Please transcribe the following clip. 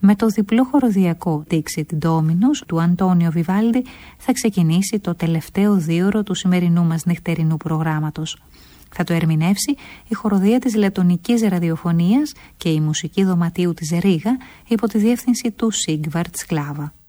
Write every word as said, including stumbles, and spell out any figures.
Με το διπλό χοροδιακό Dixit Dominus του Αντώνιο Βιβάλντι θα ξεκινήσει το τελευταίο δίωρο του σημερινού μας νυχτερινού προγράμματος. Θα το ερμηνεύσει η χοροδία της Λετονικής Ραδιοφωνίας και η μουσική δωματίου της Ρήγα υπό τη διεύθυνση του Σίγκβαρτ Σκλάβα.